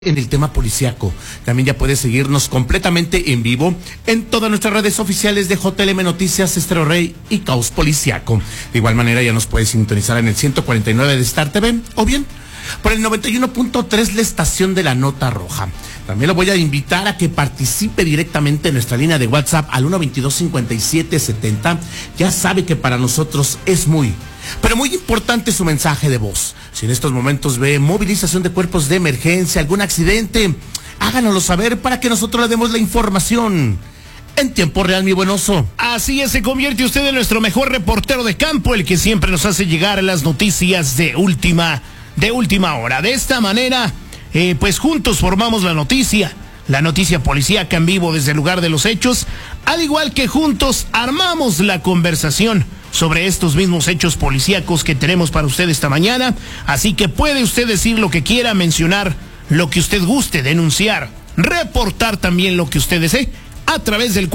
En el tema policiaco. También ya puedes seguirnos completamente en vivo en todas nuestras redes oficiales de JLM Noticias, Estéreo Rey y Caos Policiaco. De igual manera ya nos puedes sintonizar en el 149 de Star TV o bien por el 91.3 la estación de la Nota Roja. También lo voy a invitar a que participe directamente en nuestra línea de WhatsApp al 122-5770. Ya sabe que para nosotros es pero muy importante su mensaje de voz. Si en estos momentos ve movilización de cuerpos de emergencia, algún accidente, háganoslo saber para que nosotros le demos la información en tiempo real, mi buen oso. Así es, se convierte usted en nuestro mejor reportero de campo, el que siempre nos hace llegar las noticias de última hora. De esta manera, pues juntos formamos la noticia policíaca en vivo desde el lugar de los hechos, al igual que juntos armamos la conversación sobre estos mismos hechos policíacos que tenemos para usted esta mañana. Así que puede usted decir lo que quiera, mencionar lo que usted guste, denunciar, reportar también lo que usted desee a través del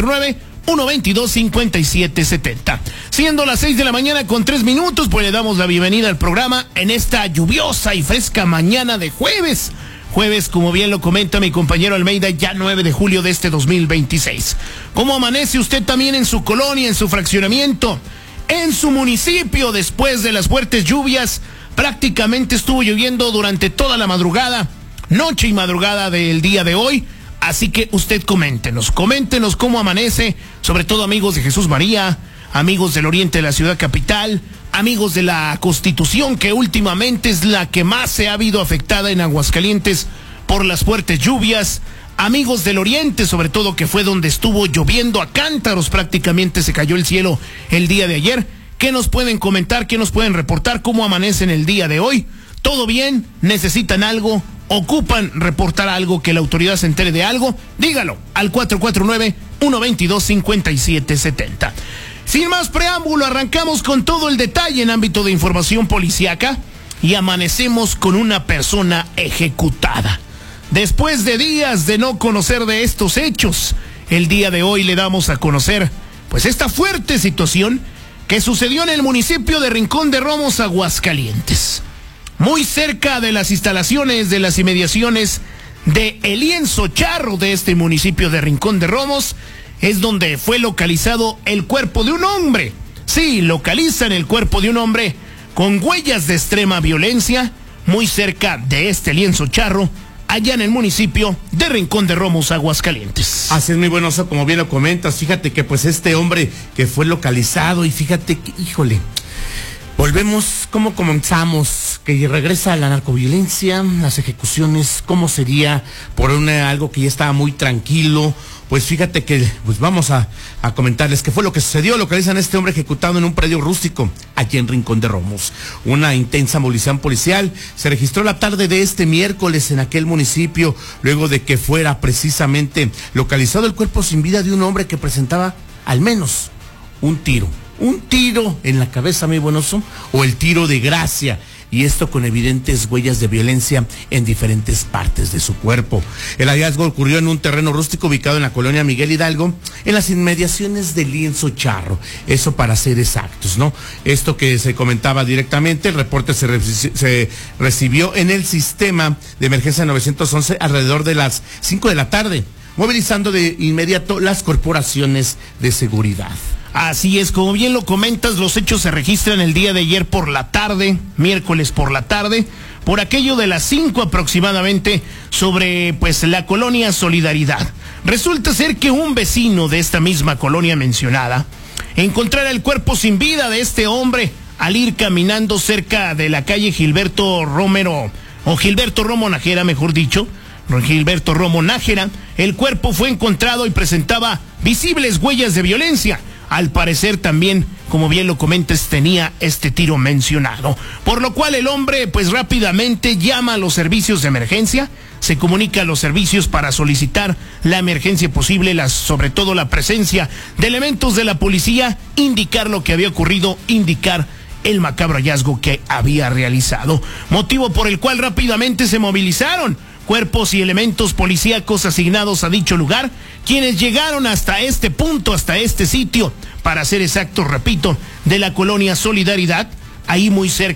449-122-5770. Siendo las 6 de la mañana con 3 minutos, pues le damos la bienvenida al programa en esta lluviosa y fresca mañana de jueves. Jueves, como bien lo comenta mi compañero Almeida, ya 9 de julio de este 2026. ¿Cómo amanece usted también en su colonia, en su fraccionamiento, en su municipio después de las fuertes lluvias? Prácticamente estuvo lloviendo durante toda la madrugada, noche y madrugada del día de hoy. Así que usted coméntenos cómo amanece, sobre todo amigos de Jesús María, amigos del oriente de la ciudad capital, amigos de la Constitución, que últimamente es la que más se ha visto afectada en Aguascalientes por las fuertes lluvias, amigos del oriente, sobre todo, que fue donde estuvo lloviendo a cántaros, prácticamente se cayó el cielo el día de ayer. ¿Qué nos pueden comentar, qué nos pueden reportar, cómo amanecen el día de hoy? ¿Todo bien? ¿Necesitan algo? ¿Ocupan reportar algo, que la autoridad se entere de algo? Dígalo al 449-122-5770. Sin más preámbulo, arrancamos con todo el detalle en ámbito de información policíaca y amanecemos con una persona ejecutada. Después de días de no conocer de estos hechos, el día de hoy le damos a conocer pues esta fuerte situación que sucedió en el municipio de Rincón de Romos, Aguascalientes. Muy cerca de las instalaciones de las inmediaciones de El Lienzo Charro de este municipio de Rincón de Romos, es donde fue localizado el cuerpo de un hombre. Sí, localizan el cuerpo de un hombre con huellas de extrema violencia, muy cerca de este Lienzo Charro, allá en el municipio de Rincón de Romos, Aguascalientes. Así es, muy bueno, como bien lo comentas. Fíjate que pues este hombre que fue localizado, y fíjate que, híjole, volvemos, ¿cómo comenzamos? Que regresa la narcoviolencia, las ejecuciones, ¿cómo sería por algo que ya estaba muy tranquilo? Pues fíjate que, pues vamos a comentarles qué fue lo que sucedió. Localizan a este hombre ejecutado en un predio rústico, allí en Rincón de Romos. Una intensa movilización policial se registró la tarde de este miércoles en aquel municipio, luego de que fuera precisamente localizado el cuerpo sin vida de un hombre que presentaba al menos un tiro en la cabeza, mi buenoso, o el tiro de gracia, y esto con evidentes huellas de violencia en diferentes partes de su cuerpo. El hallazgo ocurrió en un terreno rústico ubicado en la colonia Miguel Hidalgo, en las inmediaciones del Lienzo Charro, eso para ser exactos, ¿no? Esto que se comentaba directamente, el reporte se recibió en el sistema de emergencia 911 alrededor de las 5 de la tarde, movilizando de inmediato las corporaciones de seguridad. Así es, como bien lo comentas, los hechos se registran el día de ayer por la tarde, miércoles por la tarde, por aquello de las 5 aproximadamente, sobre pues la colonia Solidaridad. Resulta ser que un vecino de esta misma colonia mencionada encontrara el cuerpo sin vida de este hombre al ir caminando cerca de la calle Gilberto Romo Nájera, mejor dicho. Gilberto Romo Nájera. El cuerpo fue encontrado y presentaba visibles huellas de violencia. Al parecer también, como bien lo comentas, tenía este tiro mencionado. Por lo cual el hombre pues rápidamente llama a los servicios de emergencia, se comunica a los servicios para solicitar la emergencia posible, sobre todo la presencia de elementos de la policía, indicar lo que había ocurrido, indicar el macabro hallazgo que había realizado. Motivo por el cual rápidamente se movilizaron cuerpos y elementos policíacos asignados a dicho lugar, quienes llegaron hasta este punto, hasta este sitio, para ser exactos, repito, de la colonia Solidaridad, ahí muy cerca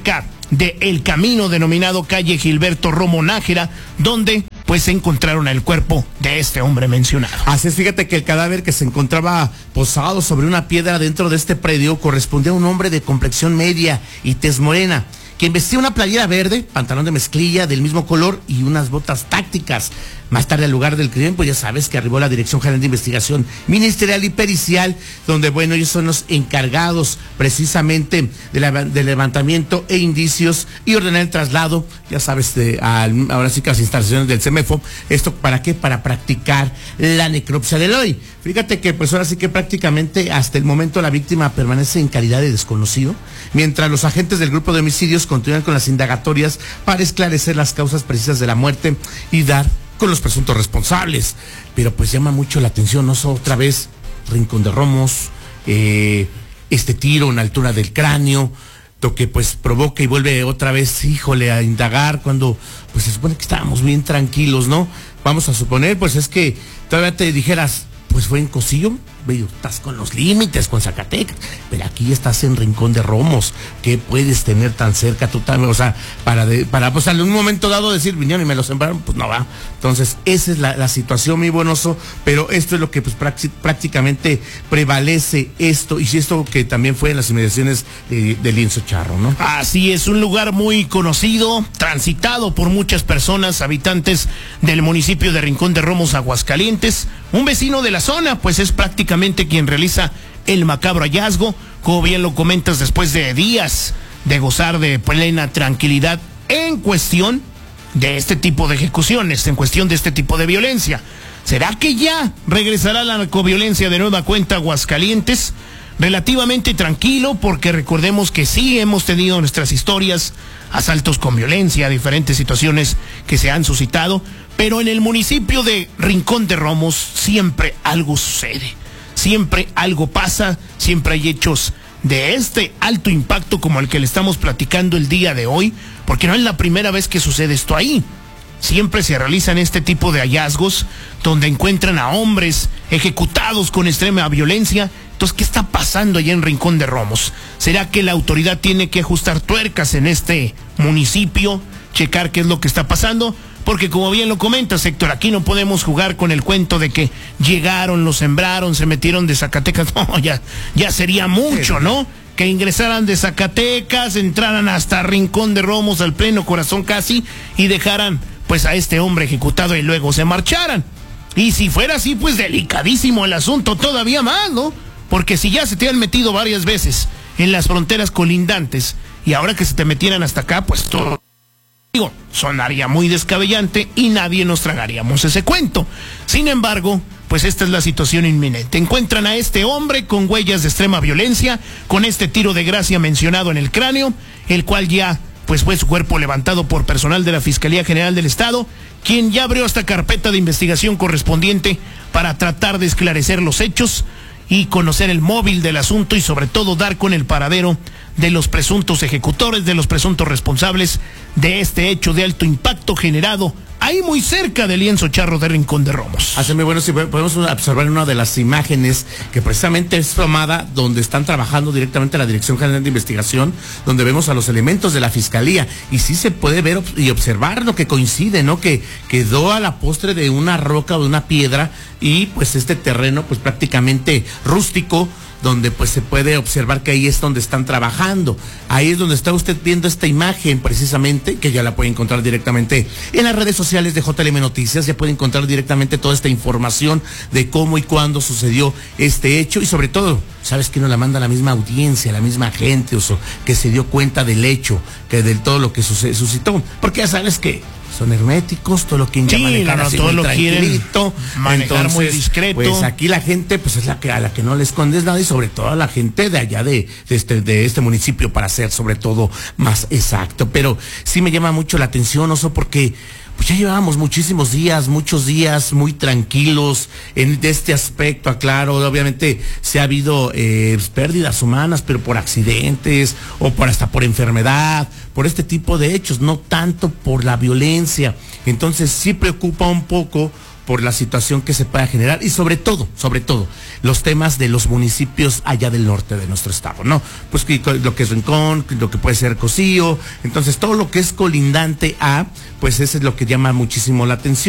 de El Camino, denominado calle Gilberto Romo Nájera, donde pues se encontraron el cuerpo de este hombre mencionado. Así es, fíjate que el cadáver que se encontraba posado sobre una piedra dentro de este predio correspondía a un hombre de complexión media y tez morena, quien vestía una playera verde, pantalón de mezclilla del mismo color y unas botas tácticas. Más tarde, al lugar del crimen, pues ya sabes que arribó la Dirección General de Investigación Ministerial y Pericial, donde, bueno, ellos son los encargados precisamente del levantamiento e indicios y ordenar el traslado, ya sabes, ahora sí que las instalaciones del CEMEFO. ¿Esto para qué? Para practicar la necropsia del hoy. Fíjate que pues ahora sí que prácticamente hasta el momento la víctima permanece en calidad de desconocido, mientras los agentes del grupo de homicidios continúan con las indagatorias para esclarecer las causas precisas de la muerte y dar con los presuntos responsables. Pero pues llama mucho la atención, ¿no? Otra vez, Rincón de Romos, este tiro en la altura del cráneo, lo que pues provoca y vuelve otra vez, híjole, a indagar cuando pues se supone que estábamos bien tranquilos, ¿no? Vamos a suponer, pues es que todavía te dijeras, pues fue en Cosillo, estás con los límites, con Zacatecas, pero aquí estás en Rincón de Romos. ¿Qué puedes tener tan cerca tú también? O sea, para pues en un momento dado decir, vinieron y me lo sembraron, pues no va. Entonces, esa es la situación, mi buenoso, pero esto es lo que pues prácticamente prevalece esto, y si esto que también fue en las inmediaciones de Lienzo Charro, ¿no? Así es, un lugar muy conocido, transitado por muchas personas, habitantes del municipio de Rincón de Romos, Aguascalientes. Un vecino de la zona, pues es prácticamente quien realiza el macabro hallazgo, como bien lo comentas, después de días de gozar de plena tranquilidad en cuestión de este tipo de ejecuciones, en cuestión de este tipo de violencia. ¿Será que ya regresará la narcoviolencia de nueva cuenta a Aguascalientes? Relativamente tranquilo, porque recordemos que sí hemos tenido nuestras historias, asaltos con violencia, diferentes situaciones que se han suscitado, pero en el municipio de Rincón de Romos siempre algo sucede, siempre algo pasa, siempre hay hechos de este alto impacto como el que le estamos platicando el día de hoy, porque no es la primera vez que sucede esto ahí. Siempre se realizan este tipo de hallazgos donde encuentran a hombres ejecutados con extrema violencia. Entonces, ¿qué está pasando allá en Rincón de Romos? ¿Será que la autoridad tiene que ajustar tuercas en este municipio, checar qué es lo que está pasando? Porque como bien lo comentas, Héctor, aquí no podemos jugar con el cuento de que llegaron, los sembraron, se metieron de Zacatecas. No, ya sería mucho, ¿no? Que ingresaran de Zacatecas, entraran hasta Rincón de Romos, al pleno corazón casi, y dejaran pues a este hombre ejecutado y luego se marcharan. Y si fuera así, pues delicadísimo el asunto, todavía más, ¿no? Porque si ya se te han metido varias veces en las fronteras colindantes y ahora que se te metieran hasta acá, pues todo, digo, sonaría muy descabellante y nadie nos tragaríamos ese cuento. Sin embargo, pues esta es la situación inminente. Encuentran a este hombre con huellas de extrema violencia, con este tiro de gracia mencionado en el cráneo, el cual ya pues fue su cuerpo levantado por personal de la Fiscalía General del Estado, quien ya abrió esta carpeta de investigación correspondiente para tratar de esclarecer los hechos y conocer el móvil del asunto y sobre todo dar con el paradero de los presuntos ejecutores, de los presuntos responsables de este hecho de alto impacto generado ahí muy cerca del Lienzo Charro de Rincón de Romos. Hace muy bueno, si podemos observar una de las imágenes que precisamente es tomada donde están trabajando directamente la Dirección General de Investigación, donde vemos a los elementos de la Fiscalía, y sí se puede ver y observar lo que coincide, ¿no? Que quedó a la postre de una roca o de una piedra, y pues este terreno pues prácticamente rústico, donde pues se puede observar que ahí es donde están trabajando. Ahí es donde está usted viendo esta imagen precisamente, que ya la puede encontrar directamente en las redes sociales de JLM Noticias. Ya puede encontrar directamente toda esta información de cómo y cuándo sucedió este hecho, y sobre todo, ¿sabes quién nos la manda? La misma audiencia, la misma gente, que se dio cuenta del hecho, que de todo lo que suscitó, porque ya sabes que son herméticos, todo lo quieren manejar así todo muy lo tranquilito, manejar entonces, muy discreto. Pues aquí la gente pues es a la que no le escondes nada, y sobre todo a la gente de allá de este municipio, para ser sobre todo más exacto. Pero sí me llama mucho la atención, Oso, porque pues ya llevábamos muchos días muy tranquilos de este aspecto. Aclaro, obviamente se ha habido pérdidas humanas, pero por accidentes o hasta por enfermedad, por este tipo de hechos, no tanto por la violencia. Entonces sí preocupa un poco, por la situación que se pueda generar y sobre todo, los temas de los municipios allá del norte de nuestro estado, ¿no? Pues lo que es Rincón, lo que puede ser Cocío, entonces todo lo que es colindante a, pues eso es lo que llama muchísimo la atención.